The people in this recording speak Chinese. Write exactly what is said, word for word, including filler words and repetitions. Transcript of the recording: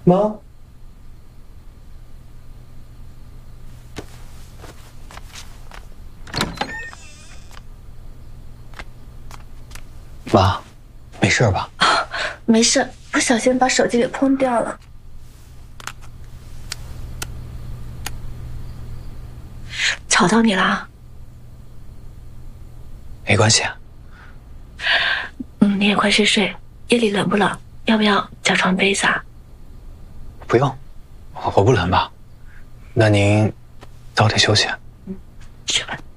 妈，妈，没事吧？ 啊，没事，不小心把手机给碰掉了。吵到你啦？ 没关系啊。 嗯，你也快睡睡，夜里冷不冷？要不要加床被子啊？ 不用，我不冷吧？那您早点休息。 嗯，去吧。